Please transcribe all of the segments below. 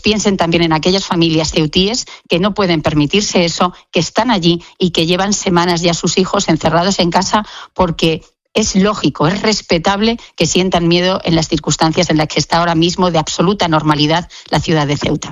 piensen también en aquellas familias ceutíes que no pueden permitirse eso, que están allí y que llevan semanas ya sus hijos encerrados en casa porque es lógico, es respetable que sientan miedo en las circunstancias en las que está ahora mismo de absoluta normalidad la ciudad de Ceuta.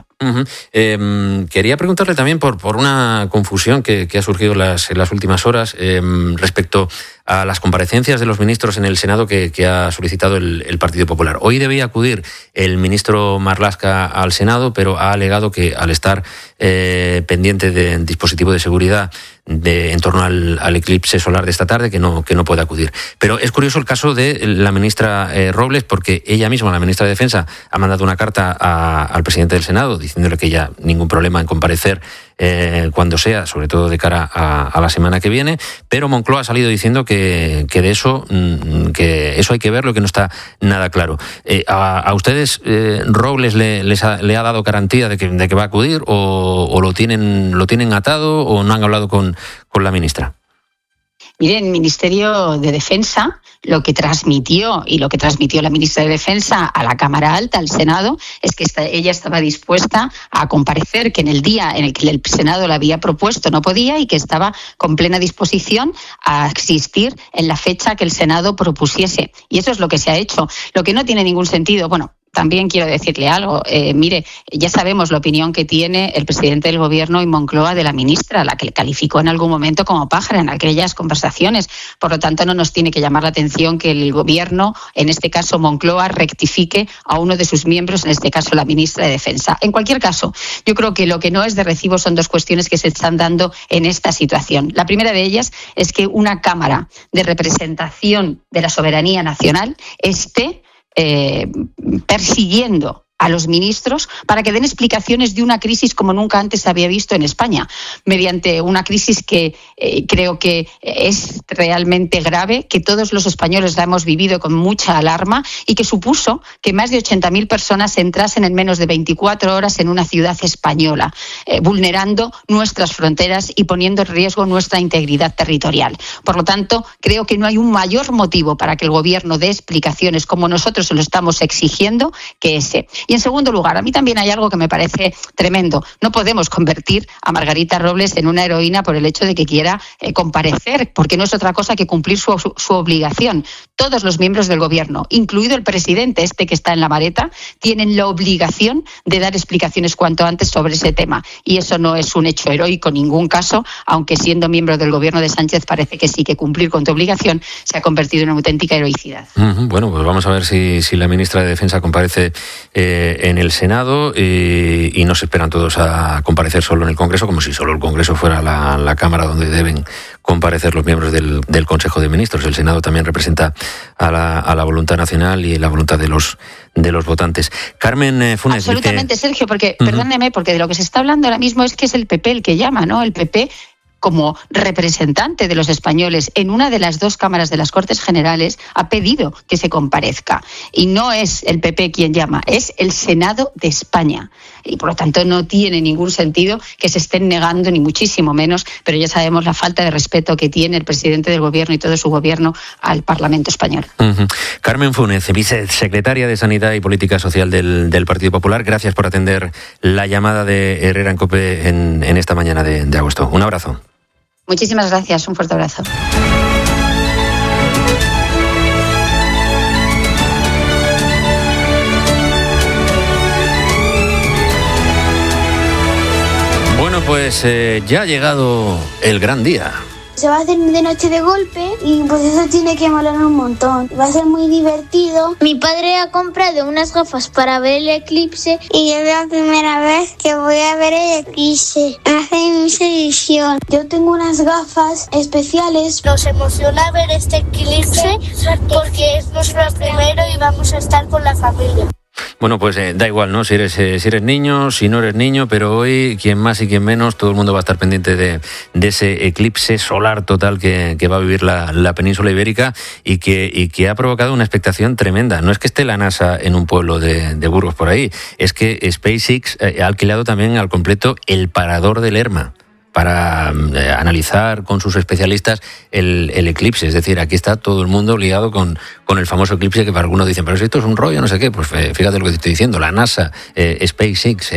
Quería preguntarle también por una confusión que ha surgido en las últimas horas respecto a las comparecencias de los ministros en el Senado que ha solicitado el Partido Popular. Hoy debía acudir el ministro Marlaska al Senado, pero ha alegado que al estar pendiente del dispositivo de seguridad en torno al eclipse solar de esta tarde, que no puede acudir. Pero es curioso el caso de la ministra Robles, porque ella misma, la ministra de Defensa, ha mandado una carta al presidente del Senado diciéndole que ya ningún problema en comparecer cuando sea, sobre todo de cara a la semana que viene, pero Moncloa ha salido diciendo que de eso hay que verlo, que no está nada claro. ¿A ustedes Robles le ha dado garantía de que va a acudir o lo tienen atado o no han hablado con la ministra? Mire, el Ministerio de Defensa lo que transmitió la ministra de Defensa a la Cámara Alta, al Senado, es que ella estaba dispuesta a comparecer, que en el día en el que el Senado la había propuesto no podía y que estaba con plena disposición a asistir en la fecha que el Senado propusiese. Y eso es lo que se ha hecho. Lo que no tiene ningún sentido, también quiero decirle algo. Mire, ya sabemos la opinión que tiene el presidente del Gobierno y Moncloa de la ministra, la que le calificó en algún momento como pájara en aquellas conversaciones. Por lo tanto, no nos tiene que llamar la atención que el Gobierno, en este caso Moncloa, rectifique a uno de sus miembros, en este caso la ministra de Defensa. En cualquier caso, yo creo que lo que no es de recibo son dos cuestiones que se están dando en esta situación. La primera de ellas es que una Cámara de representación de la soberanía nacional esté persiguiendo a los ministros para que den explicaciones de una crisis como nunca antes se había visto en España, mediante una crisis que creo que es realmente grave, que todos los españoles la hemos vivido con mucha alarma y que supuso que más de 80.000 personas entrasen en menos de 24 horas en una ciudad española, vulnerando nuestras fronteras y poniendo en riesgo nuestra integridad territorial. Por lo tanto, creo que no hay un mayor motivo para que el Gobierno dé explicaciones como nosotros se lo estamos exigiendo que ese. Y en segundo lugar, a mí también hay algo que me parece tremendo. No podemos convertir a Margarita Robles en una heroína por el hecho de que quiera comparecer, porque no es otra cosa que cumplir su obligación. Todos los miembros del Gobierno, incluido el presidente, que está en la maleta, tienen la obligación de dar explicaciones cuanto antes sobre ese tema. Y eso no es un hecho heroico en ningún caso, aunque siendo miembro del Gobierno de Sánchez parece que sí, que cumplir con tu obligación se ha convertido en una auténtica heroicidad. Bueno, pues vamos a ver si la ministra de Defensa comparece en el Senado y no se esperan todos a comparecer solo en el Congreso, como si solo el Congreso fuera la Cámara donde deben comparecer los miembros del Consejo de Ministros. El Senado también representa a la voluntad nacional y la voluntad de los votantes. Carmen Funes. Absolutamente, Sergio, porque, perdóneme, porque de lo que se está hablando ahora mismo es que es el PP el que llama, ¿no? El PP, como representante de los españoles en una de las dos cámaras de las Cortes Generales, ha pedido que se comparezca. Y no es el PP quien llama, es el Senado de España. Y por lo tanto no tiene ningún sentido que se estén negando, ni muchísimo menos, pero ya sabemos la falta de respeto que tiene el presidente del Gobierno y todo su Gobierno al Parlamento español. Carmen Funes, vicesecretaria de Sanidad y Política Social del Partido Popular, gracias por atender la llamada de Herrera en COPE en esta mañana de agosto. Un abrazo. Muchísimas gracias, un fuerte abrazo. Bueno, pues ya ha llegado el gran día. Se va a hacer de noche de golpe y pues eso tiene que molar un montón. Va a ser muy divertido. Mi padre ha comprado unas gafas para ver el eclipse y es la primera vez que voy a ver el eclipse. Hace mi ilusión. Yo tengo unas gafas especiales. Nos emociona ver este eclipse porque es nuestro primero y vamos a estar con la familia. Bueno, pues da igual, ¿no? Si eres niño, si no eres niño, pero hoy, quien más y quien menos, todo el mundo va a estar pendiente de ese eclipse solar total que va a vivir la península ibérica y que ha provocado una expectación tremenda. No es que esté la NASA en un pueblo de Burgos por ahí, es que SpaceX ha alquilado también al completo el parador de Lerma para analizar con sus especialistas el eclipse. Es decir, aquí está todo el mundo ligado con el famoso eclipse que para algunos dicen, pero si esto es un rollo, no sé qué. Pues fíjate lo que te estoy diciendo, la NASA, SpaceX,